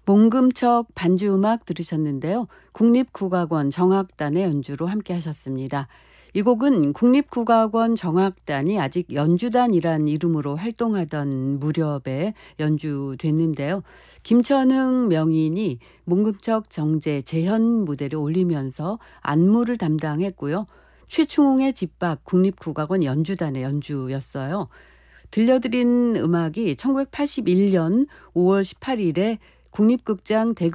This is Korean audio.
몽금척 반주음악 들으셨는데요. 국립국악원 정악단의 연주로 함께 하셨습니다. 이 곡은 국립국악원 정악단이 아직 연주단이란 이름으로 활동하던 무렵에 연주됐는데요. 김천흥 명인이 몽금척 정제 재현 무대를 올리면서 안무를 담당했고요. 최충홍의 집박 국립국악원 연주단의 연주였어요. 들려드린 음악이 1981년 5월 18일에 국립극장